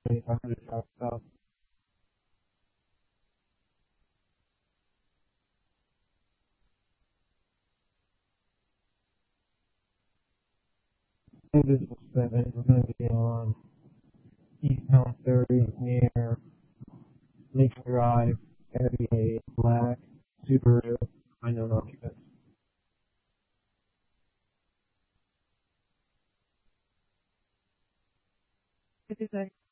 2500 South South. Invisible 7, we're going to be on Eastbound 30 near Lincoln Drive. Going to be a black Subaru unknown occupant. It is a